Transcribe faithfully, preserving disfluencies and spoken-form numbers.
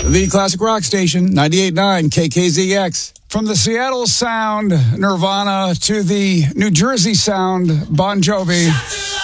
The classic rock station, ninety-eight point nine K K Z X. From the Seattle sound, Nirvana, to the New Jersey sound, Bon Jovi.